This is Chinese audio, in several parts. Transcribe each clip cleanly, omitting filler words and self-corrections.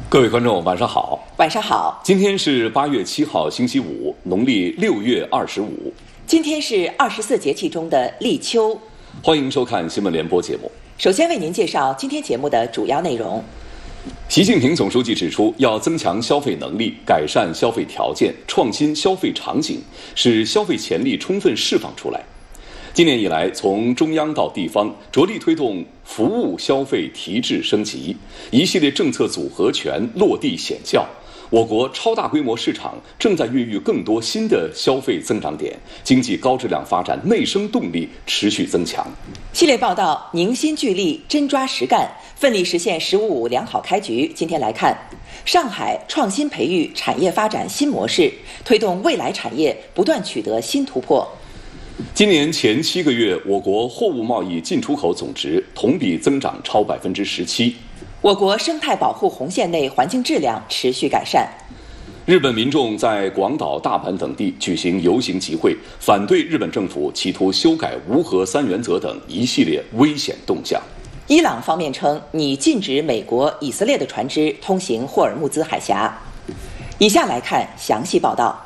各位观众，晚上好。 晚上好。 今天是8月7号，星期五，农历6月25。 今天是24节气中的立秋。 欢迎收看新闻联播节目。 首先为您介绍今天节目的主要内容。 习近平总书记指出，要增强消费能力，改善消费条件，创新消费场景，使消费潜力充分释放出来。今年以来，从中央到地方，着力推动服务消费提质升级，一系列政策组合拳落地显效。我国超大规模市场正在孕育更多新的消费增长点，经济高质量发展内生动力持续增强。 系列报道凝心聚力，真抓实干，奋力实现“十五五”良好开局。今天来看，上海创新培育产业发展新模式，推动未来产业不断取得新突破。 今年前7个月，我国货物贸易进出口总值同比增长超17%。 我国生态保护红线内环境质量持续改善。 日本民众在广岛、大阪等地举行游行集会，反对日本政府企图修改无核3原则等一系列危险动向。 伊朗方面称拟禁止美国、以色列的船只通行霍尔木兹海峡。以下来看详细报道。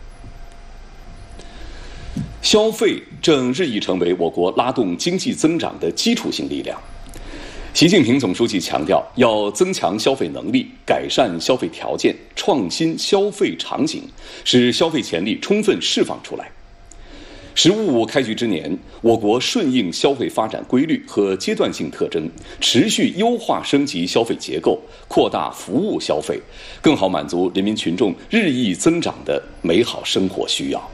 消费正日益成为我国拉动经济增长的基础性力量。习近平总书记强调，要增强消费能力，改善消费条件，创新消费场景，使消费潜力充分释放出来。“十五五”开局之年，我国顺应消费发展规律和阶段性特征，持续优化升级消费结构，扩大服务消费，更好满足人民群众日益增长的美好生活需要。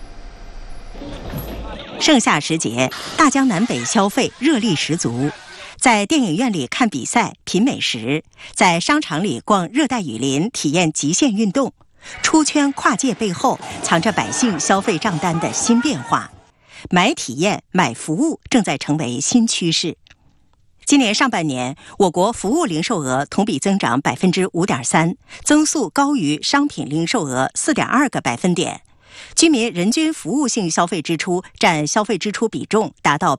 盛夏时节，大江南北消费热力十足。在电影院里看比赛、品美食，在商场里逛热带雨林，体验极限运动，出圈跨界背后藏着百姓消费账单的新变化。买体验、买服务正在成为新趋势。今年上半年，我国服务零售额同比增长5.3%，增速高于商品零售额4.2个百分点。居民人均服务性消费支出占消费支出比重达到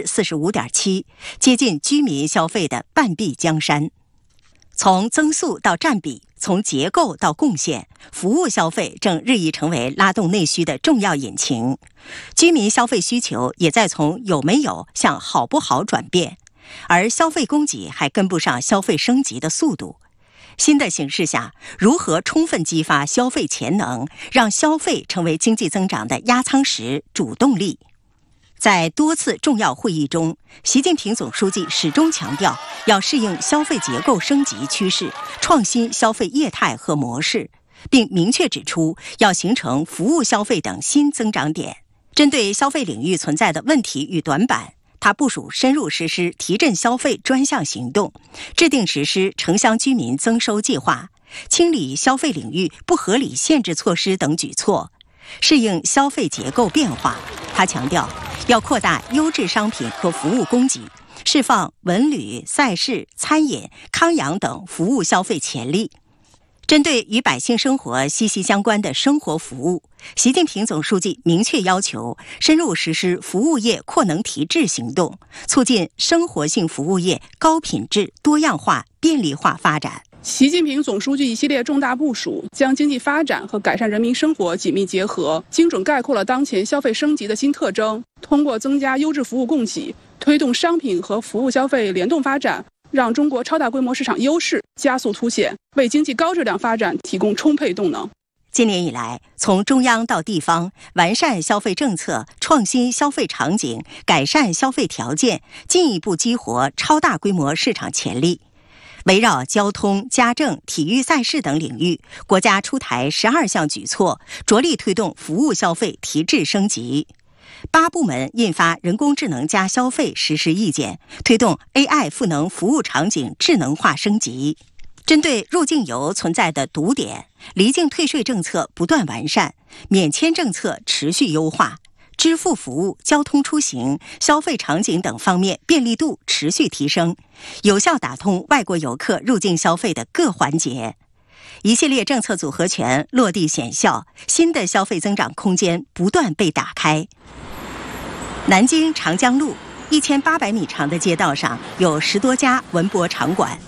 45.7%，接近居民消费的半壁江山。从增速到占比，从结构到贡献，服务消费正日益成为拉动内需的重要引擎。居民消费需求也在从有没有向好不好转变，而消费供给还跟不上消费升级的速度。新的形势下，如何充分激发消费潜能，让消费成为经济增长的压舱石、主动力？在多次重要会议中，习近平总书记始终强调，要适应消费结构升级趋势，创新消费业态和模式，并明确指出要形成服务消费等新增长点。针对消费领域存在的问题与短板，他部署深入实施提振消费专项行动，制定实施城乡居民增收计划，清理消费领域不合理限制措施等举措，适应消费结构变化。他强调，要扩大优质商品和服务供给，释放文旅、赛事、餐饮、康养等服务消费潜力。针对与百姓生活息息相关的生活服务，习近平总书记明确要求深入实施服务业扩能提质行动，促进生活性服务业高品质、多样化、便利化发展。 习近平总书记一系列重大部署，将经济发展和改善人民生活紧密结合，精准概括了当前消费升级的新特征。通过增加优质服务供给，推动商品和服务消费联动发展，让中国超大规模市场优势加速凸显，为经济高质量发展提供充沛动能。 今年以来，从中央到地方，完善消费政策，创新消费场景，改善消费条件，进一步激活超大规模市场潜力。围绕交通、家政、体育赛事等领域，国家出台12项举措，着力推动服务消费提质升级。8部门印发人工智能加消费实施意见，推动 AI 赋能服务场景智能化升级。针对入境游存在的堵点，离境退税政策不断完善，免签政策持续优化，支付服务、交通出行、消费场景等方面便利度持续提升，有效打通外国游客入境消费的各环节。一系列政策组合拳落地显效，新的消费增长空间不断被打开。南京长江路1800米长的街道上有10多家文博场馆，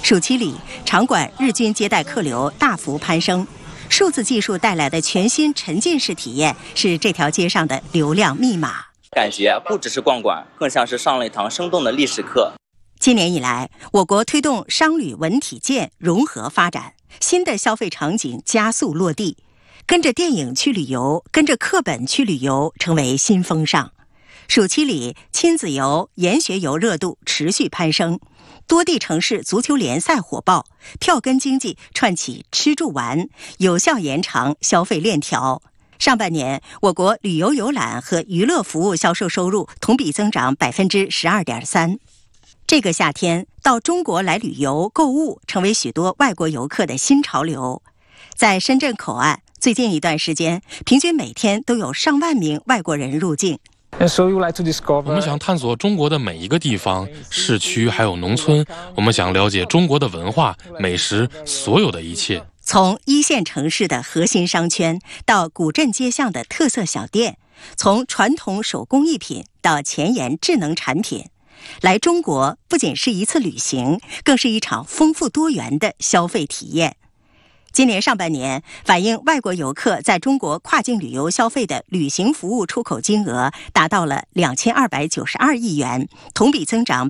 暑期里，场馆日均接待客流大幅攀升，数字技术带来的全新沉浸式体验是这条街上的流量密码。 感觉不只是逛馆，更像是上了一堂生动的历史课。 今年以来，我国推动商旅文体健融合发展，新的消费场景加速落地，跟着电影去旅游，跟着课本去旅游成为新风尚。暑期里，亲子游、研学游热度持续攀升，多地城市足球联赛火爆，票根经济串起吃住玩，有效延长消费链条。上半年，我国旅游游览和娱乐服务销售收入同比增长 12.3%。这个夏天，到中国来旅游购物成为许多外国游客的新潮流。在深圳口岸，最近一段时间，平均每天都有上万名外国人入境。 我们想探索中国的每一个地方，市区还有农村，我们想了解中国的文化、美食，所有的一切。 从一线城市的核心商圈到古镇街巷的特色小店，从传统手工艺品到前沿智能产品，来中国不仅是一次旅行，更是一场丰富多元的消费体验。今年上半年，反映外国游客在中国跨境旅游消费的旅行服务出口金额达到了2292亿元，同比增长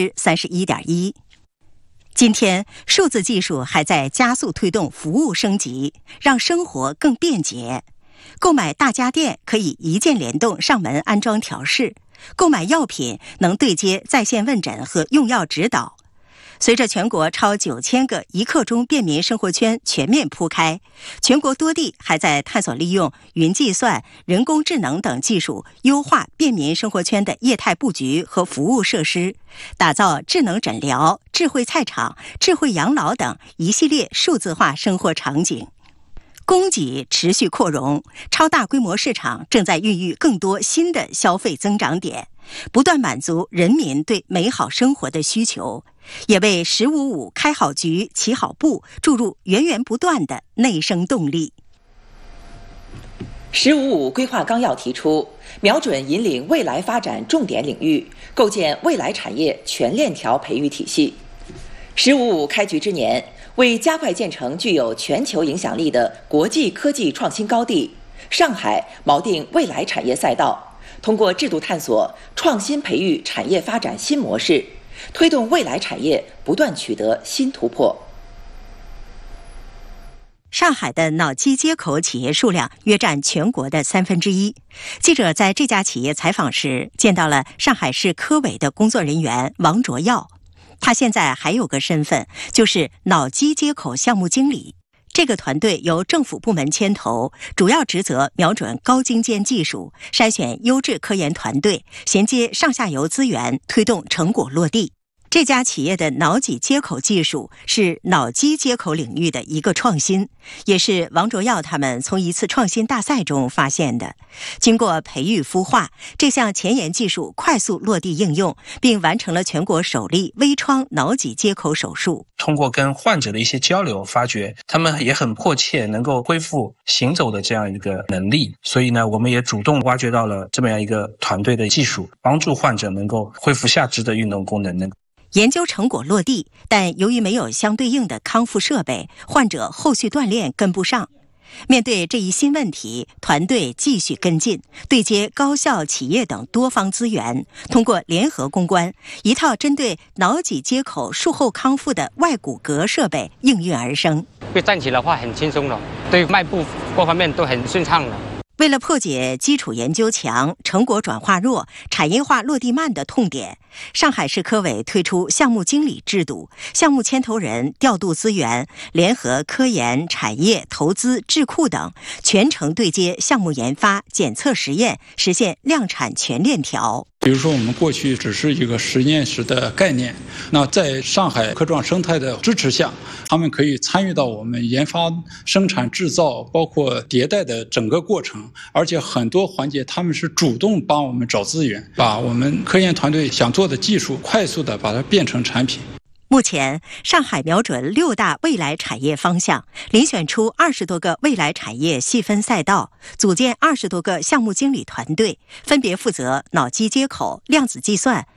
31.1%。今天，数字技术还在加速推动服务升级，让生活更便捷。购买大家电可以一键联动上门安装调试，购买药品能对接在线问诊和用药指导。随着全国超9000个一刻钟便民生活圈全面铺开，全国多地还在探索利用云计算、人工智能等技术优化便民生活圈的业态布局和服务设施，打造智能诊疗、智慧菜场、智慧养老等一系列数字化生活场景。供给持续扩容，超大规模市场正在孕育更多新的消费增长点，不断满足人民对美好生活的需求，也为“15+5”开好局、起好步注入源源不断的内生动力。 “15+5”规划纲要提出，瞄准引领未来发展重点领域，构建未来产业全链条培育体系。“15+5”开局之年，为加快建成具有全球影响力的国际科技创新高地，上海锚定未来产业赛道，通过制度探索创新培育产业发展新模式，推动未来产业不断取得新突破。 上海的脑机接口企业数量约占全国的1/3。记者在这家企业采访时，见到了上海市科委的工作人员王卓耀。他现在还有个身份，就是脑机接口项目经理。这个团队由政府部门牵头，主要职责瞄准高精尖技术，筛选优质科研团队，衔接上下游资源，推动成果落地。这家企业的脑脊接口技术是脑机接口领域的一个创新，也是王卓耀他们从一次创新大赛中发现的。经过培育孵化，这项前沿技术快速落地应用，并完成了全国首例微创脑脊接口手术。 通过跟患者的一些交流，发觉他们也很迫切能够恢复行走的这样一个能力，所以呢，我们也主动挖掘到了这么样一个团队的技术，帮助患者能够恢复下肢的运动功能。 研究成果落地，但由于没有相对应的康复设备，患者后续锻炼跟不上。面对这一新问题，团队继续跟进，对接高校、企业等多方资源，通过联合攻关，一套针对脑脊接口术后康复的外骨骼设备应运而生。 会站起来的话很轻松了，对脉部各方面都很顺畅了。 为了破解基础研究强、成果转化弱、产业化落地慢的痛点，上海市科委推出项目经理制度，项目牵头人调度资源，联合科研、产业、投资、智库等，全程对接项目研发、检测实验，实现量产全链条。 比如说我们过去只是一个实验室的概念，那在上海科创生态的支持下，他们可以参与到我们研发、生产、制造包括迭代的整个过程，而且很多环节他们是主动帮我们找资源，把我们科研团队想做的技术快速的把它变成产品。 目前，上海瞄准6大未来产业方向，遴选出20多个未来产业细分赛道，组建20多个项目经理团队，分别负责脑机接口、量子计算、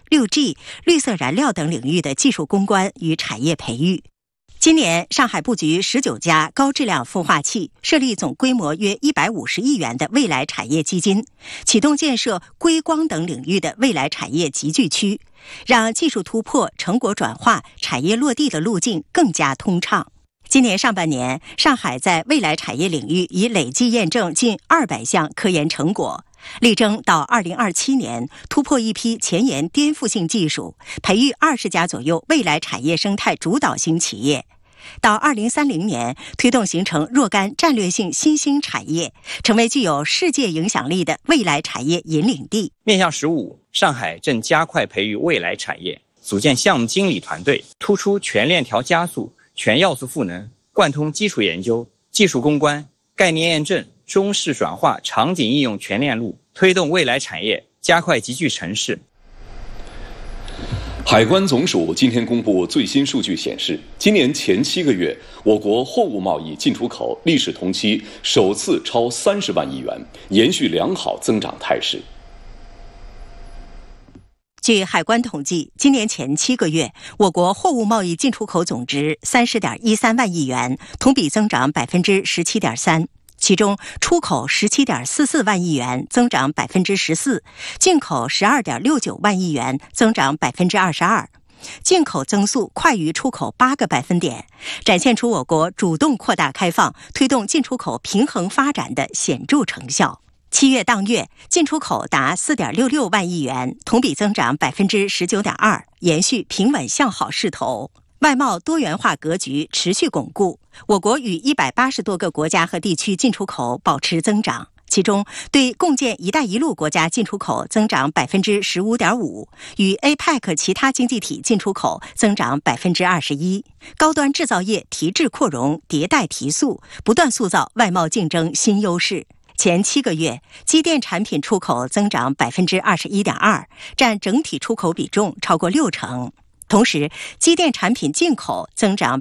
6G、绿色燃料等领域的技术攻关与产业培育。今年，上海布局19家高质量孵化器，设立总规模约150亿元的未来产业基金，启动建设硅光等领域的未来产业集聚区，让技术突破、成果转化、产业落地的路径更加通畅。今年上半年，上海在未来产业领域已累计验证近200项科研成果，力争到2027年突破一批前沿颠覆性技术，培育20家左右未来产业生态主导型企业。到2030年，推动形成若干战略性新兴产业，成为具有世界影响力的未来产业引领地。 面向15，上海正加快培育未来产业，组建项目经理团队，突出全链条加速、全要素赋能，贯通基础研究、技术攻关、概念验证、中式转化、场景应用全链路，推动未来产业加快集聚城市。 海关总署今天公布最新数据显示，今年前7个月，我国货物贸易进出口历史同期首次超30万亿元，延续良好增长态势。 据海关统计，今年前7个月，我国货物贸易进出口总值30.13万亿元，同比增长17.3%。其中，出口17.44万亿元，增长14%；进口12.69万亿元，增长22%。进口增速快于出口8个百分点，展现出我国主动扩大开放、推动进出口平衡发展的显著成效。7月当月，进出口达4.66万亿元，同比增长19.2%，延续平稳向好势头。外贸多元化格局持续巩固，我国与180多个国家和地区进出口保持增长，其中对共建“一带一路”国家进出口增长15.5%，与 APEC 其他经济体进出口增长21%。高端制造业提质扩容、迭代提速，不断塑造外贸竞争新优势。前7个月，机电产品出口增长21.2%，占整体出口比重超过60%。同时，机电产品进口增长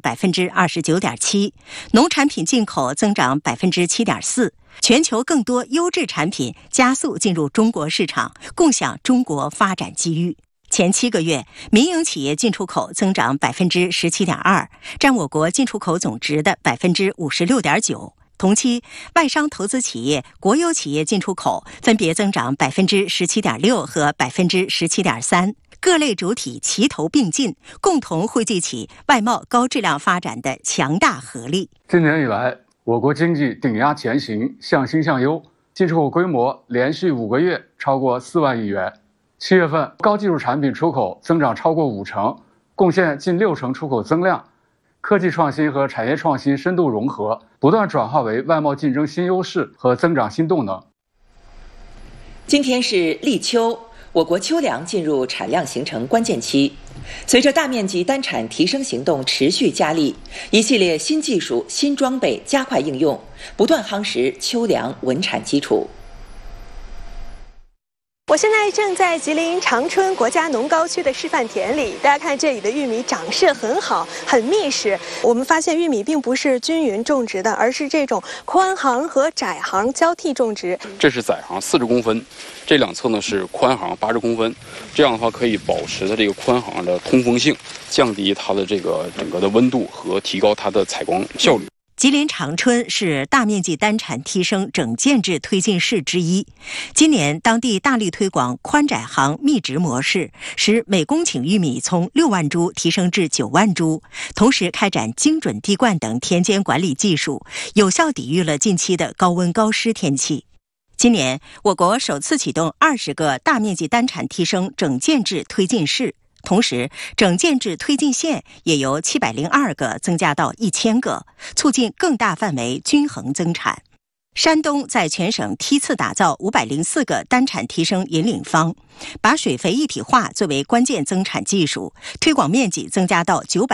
29.7%，农产品进口增长7.4%。全球更多优质产品加速进入中国市场，共享中国发展机遇。前7个月，民营企业进出口增长17.2%，占我国进出口总值的56.9%。同期，外商投资企业、国有企业进出口分别增长17.6%和17.3%。各类主体齐头并进，共同汇聚起外贸高质量发展的强大合力。 今年以来，我国经济顶压前行，向新向优，进出口规模连续5个月超过4万亿元。7月份，高技术产品出口增长超过50%，贡献近60%出口增量。科技创新和产业创新深度融合，不断转化为外贸竞争新优势和增长新动能。 今天是立秋，我国秋粮进入产量形成关键期，随着大面积单产提升行动持续加力，一系列新技术、新装备加快应用，不断夯实秋粮稳产基础。 我现在正在吉林长春国家农高区的示范田里，大家看这里的玉米长势很好，很密实。我们发现玉米并不是均匀种植的，而是这种宽行和窄行交替种植。 这是窄行40公分，这两侧呢是宽行80公分，这样的话可以保持它这个宽行的通风性，降低它的这个整个的温度和提高它的采光效率。 吉林长春是大面积单产提升整建制推进市之一。今年当地大力推广宽窄行密植模式，使每公顷玉米从6万株提升至9万株，同时开展精准滴灌等田间管理技术，有效抵御了近期的高温高湿天气。今年，我国首次启动20个大面积单产提升整建制推进市。同时，整建制推进县也由702个增加到1000个，促进更大范围均衡增产。山东在全省梯次打造504个单产提升引领方，把水肥一体化作为关键增产技术，推广面积增加到900